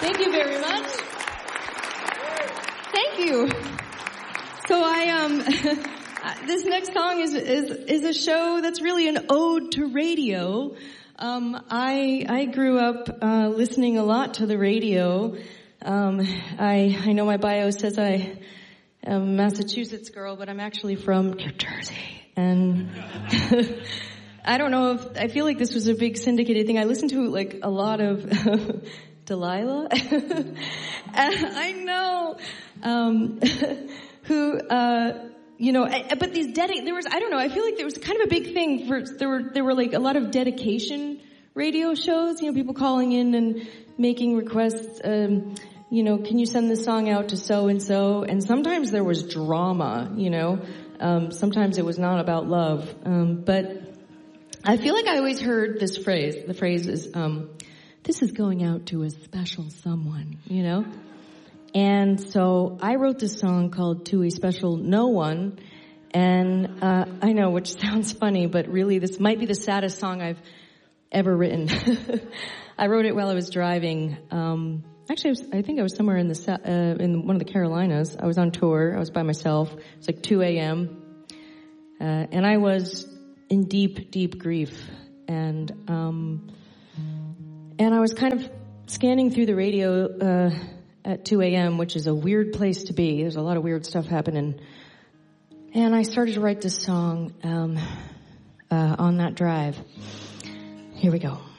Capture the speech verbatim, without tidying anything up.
Thank you very much. Thank you. So I, um, this next song is, is, is a show that's really an ode to radio. Um, I, I grew up, uh, listening a lot to the radio. Um, I, I know my bio says I am a Massachusetts girl, but I'm actually from New Jersey. And I don't know if, I feel like this was a big syndicated thing. I listened to like a lot of Delilah. I know, um, who, uh, you know, but these dedic, there was, I don't know, I feel like there was kind of a big thing for, there were, there were like a lot of dedication radio shows, you know, people calling in and making requests, um, you know, can you send this song out to so-and-so? And sometimes there was drama, you know, um, sometimes it was not about love, um, but I feel like I always heard this phrase, the phrase is, um, this is going out to a special someone, you know? And so I wrote this song called To a Special No One, and uh I know, which sounds funny, but really this might be the saddest song I've ever written. I wrote it while I was driving. Um actually, I, was, I think I was somewhere in the uh, in one of the Carolinas. I was on tour. I was by myself. It was like two a.m. Uh, and I was in deep, deep grief. And um and I was kind of scanning through the radio uh at two a.m., which is a weird place to be. There's a lot of weird stuff happening. And I started to write this song um, uh, on that drive. Here we go.